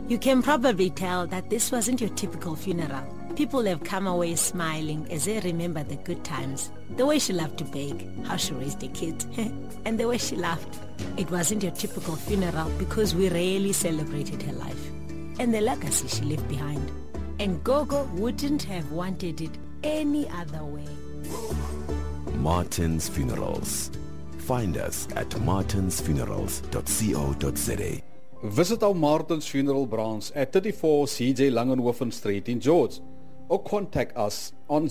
You can probably tell that this wasn't your typical funeral. People have come away smiling as they remember the good times, the way she loved to bake, how she raised the kids, and the way she laughed. It wasn't your typical funeral because we rarely celebrated her life and the legacy she left behind. And Gogo wouldn't have wanted it any other way. Martin's Funerals. Find us at martinsfunerals.co.za. Visit our Martin's Funeral branch at 34 CJ Langenhoven Street in George, or contact us on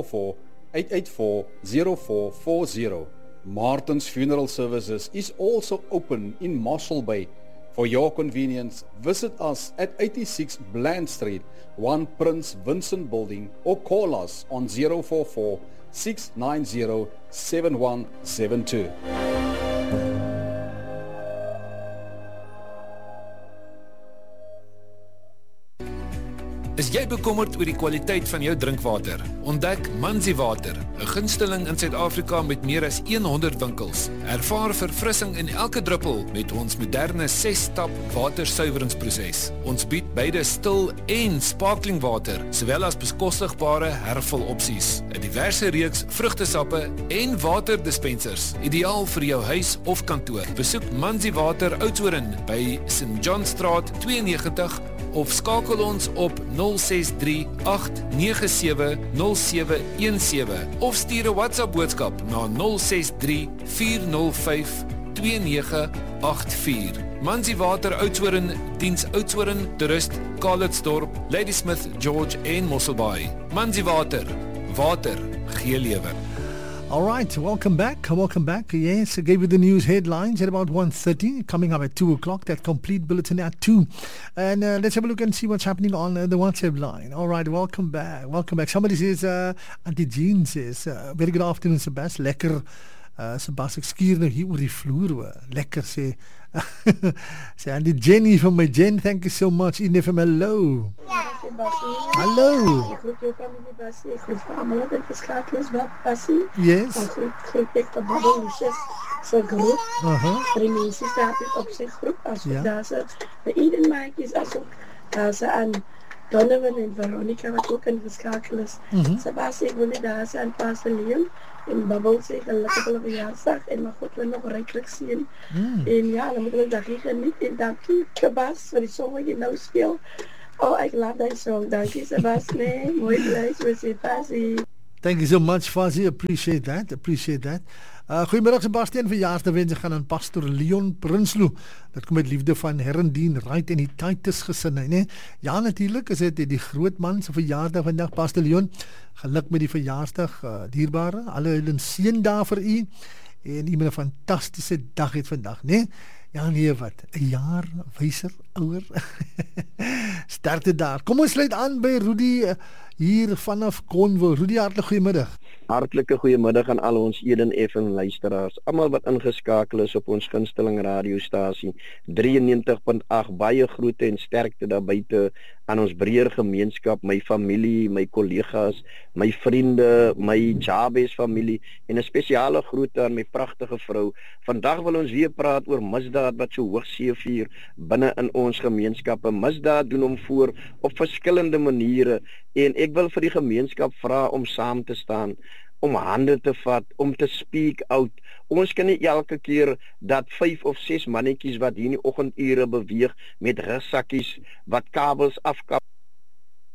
044-884-0440. Martin's Funeral Services is also open in Marshall Bay. For your convenience, visit us at 86 Bland Street, 1 Prince Vincent Building, or call us on 044-690-7172. Is jy bekommerd oor die kwaliteit van jou drinkwater? Ontdek Manzi Water, 'n gunsteling in Suid-Afrika met meer as 100 winkels. Ervaar verfrissing in elke druppel met ons moderne 6-stap watersuiweringsproses. Ons bied beide stil en sparkling water, sowel as beskostigbare hervulopsies, 'n diverse reeks vrugtesappe en waterdispensers, ideaal vir jou huis of kantoor. Besoek Manzi Water Oudtshoorn by St. John Straat 92 of skakel ons op 063-897-0717 of stuur 'n WhatsApp boodskap na 063-405-2984. Manzi Water Oudtshoorn diens Oudtshoorn, Toerist, Calitzdorp, Ladysmith, George en Mosselbaai. Manzi Water, water gee lewe. All right, welcome back. Yes, I gave you the news headlines at about 1:30, coming up at 2 o'clock, that complete bulletin at 2. And let's have a look and see what's happening on the WhatsApp line. All right, welcome back. Somebody says, Auntie Jean says, very good afternoon, Sebas. Lekker, Sebas, ek skuur nou hier oor die vloer. Lekker, sê. Sê Auntie Jenny van my Jen, thank you so much. Ine van hello. Hallo. Yes. So groep. Drie mensen staat op zijn groep. Als we daar zijn. De Eden Mike is als ook daar zijn aan Donovan en Veronica wat ook een geskakel is. Sebastian, ik wil niet daar zijn. Pastor Leon en Babbel zegt een lekker verjaarsdag. En mag God we nog rijkelijk zien. En ja, dan moeten we dat genieten. En dankie Sebas voor die song die je nou speelt. Oh, ik laat die song. Dankie Sebas. Nee, mooi blij. We zien Fazzie. Thank you so much, Fazzie. Appreciate that. Goeiemiddag Sebastian, verjaarsdag wense gaan aan Pastor Leon Prinsloo. Dat kom met liefde van Herendien, Wright en die Titus gesinne, né? Ja, natuurlik is dit die groot man se verjaarsdag vandag, Pastor Leon. Geluk met die verjaarsdag, dierbare. Alle hulle seën daar vir u en u met 'n fantastiese dag het vandag, né? Ja, nee, wat? 'n jaar wyser, ouer. Sterkte daar. Kom ons sluit aan by Rudy hier vanaf Convo. Rudy, hartlike goeiemiddag. Hartlike goeiemiddag aan al ons Eden FM luisteraars. Almal wat ingeskakel is op ons gunsteling radiostasie 93.8. Baie groete en sterkte daar buite aan ons breër gemeenskap, my familie, my kollegas, my vriende, my Jabes familie en 'n spesiale groete aan my pragtige vrou. Vandag wil ons weer praat oor misdaad wat so hoog seevier binne in ons gemeenskappe. Misdaad doen hom voor op verskillende maniere en ek wil vir die gemeenskap vra om saam te staan, om hande te vat, om te speak out. Ons kan nie elke keer dat 5 of 6 mannetjies wat hier in die oggendure beweeg met russakkies wat kabels afkap